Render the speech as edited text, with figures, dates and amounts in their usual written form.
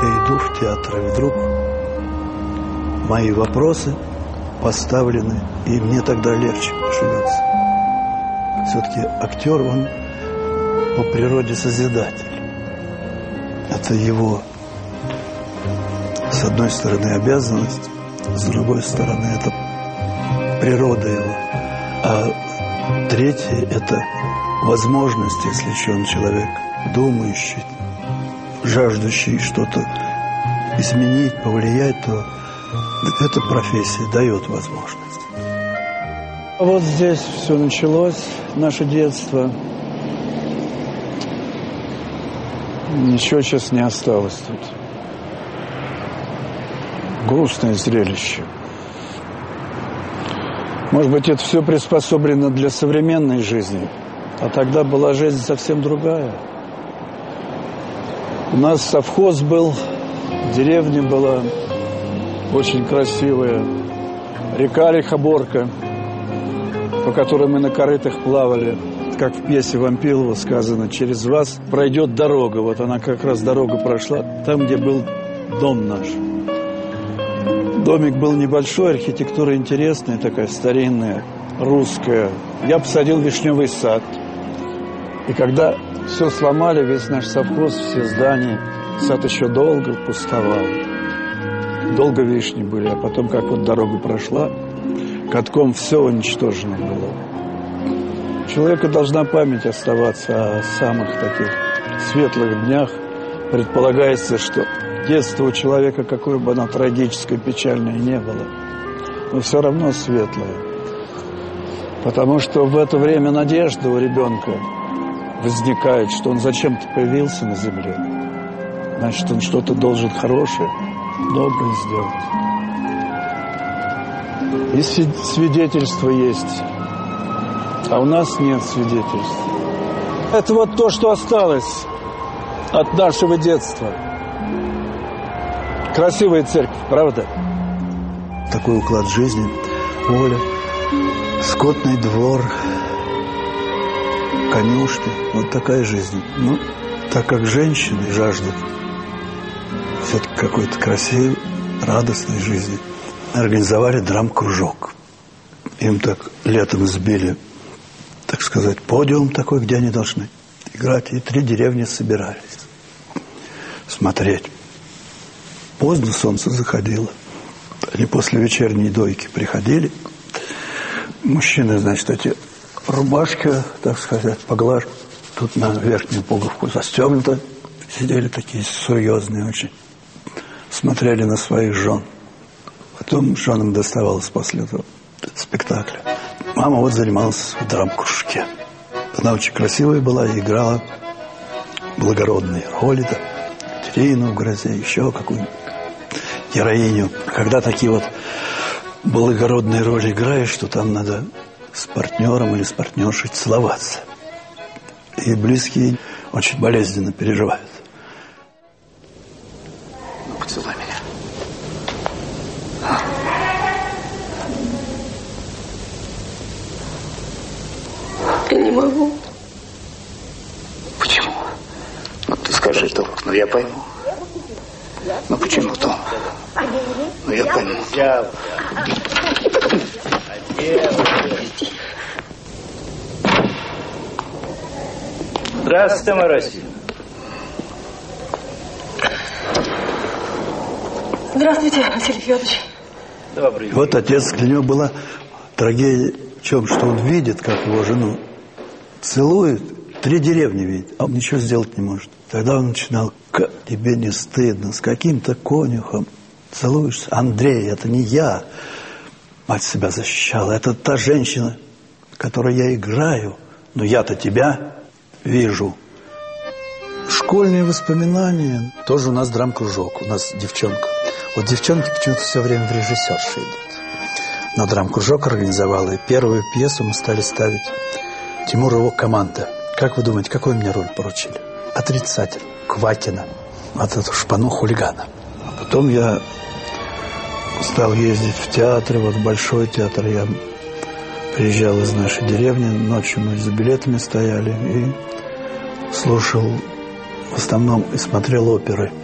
я иду в театр, и вдруг мои вопросы поставлены, и мне тогда легче живется. Все-таки актер, он по природе созидатель. Это его, с одной стороны, обязанность, с другой стороны, это природа его. А третье – это возможность, если еще он человек думающий, жаждущий что-то изменить, повлиять, то эта профессия дает возможность. Вот здесь все началось, наше детство. Ничего сейчас не осталось тут. Грустное зрелище. Может быть, это все приспособлено для современной жизни, а тогда была жизнь совсем другая. У нас совхоз был, деревня была очень красивая, река Лихоборка, по которой мы на корытах плавали, как в пьесе Вампилова сказано, через вас пройдет дорога. Вот она как раз дорога прошла там, где был дом наш. Домик был небольшой, архитектура интересная, такая старинная, русская. Я посадил вишневый сад. И когда все сломали, весь наш совхоз, все здания, сад еще долго пустовал. Долго вишни были, а потом, как вот дорога прошла, катком все уничтожено было. У человека должна память оставаться о самых таких светлых днях. Предполагается, что детство у человека, какое бы оно трагическое, печальное не было, но все равно светлое. Потому что в это время надежда у ребенка возникает, что он зачем-то появился на земле. Значит, он что-то должен хорошее, доброе сделать. И свидетельство есть, а у нас нет свидетельств. Это вот то, что осталось от нашего детства. Красивая церковь, правда? Такой уклад жизни, воля, скотный двор, конюшни. Вот такая жизнь. Ну, так как женщины жаждут все-таки какой-то красивой, радостной жизни, организовали драм-кружок. Им так летом сбили, так сказать, подиум такой, где они должны играть. И 3 деревни собирались смотреть. Поздно солнце заходило. Они после вечерней дойки приходили. Мужчины, значит, эти рубашки, так сказать, поглажены. Тут на верхнюю пуговку застегнуто. Сидели такие серьезные очень. Смотрели на своих жен. Потом женам доставалось после этого спектакля. Мама вот занималась в драм-кружке. Она очень красивая была и играла благородные роли. Там, Катерину в грозе, еще какую-нибудь героиню. Когда такие вот благородные роли играешь, то там надо с партнером или с партнершей целоваться. И близкие очень болезненно переживают. Ну, поцелуй меня. Я не могу. Почему? Ну, ты скажи, Том, ну я пойму. Ну почему, Том? Ну я пойму. Здравствуйте, Марасия. Здравствуйте, Василий Федорович. Добрый день. Вот отец, для него была трагедия в чем? Что он видит, как его жену целует, 3 деревни видит, а он ничего сделать не может. Тогда он начинал: как тебе не стыдно, с каким-то конюхом целуешься? Андрей, это не я. Мать себя защищала. Это та женщина, которой я играю. Но я-то тебя вижу. Школьные воспоминания. Тоже у нас драм-кружок. У нас девчонка. Вот девчонки почему-то все время в режиссерши идут. Но драм-кружок организовал. И первую пьесу мы стали ставить. Тимур его команда. Как вы думаете, какую мне роль поручили? Отрицатель. Квакина. Вот эту шпану хулигана. А потом я стал ездить в театры. Вот Большой театр. Я приезжал из нашей деревни. Ночью мы за билетами стояли. И слушал в основном и смотрел оперы.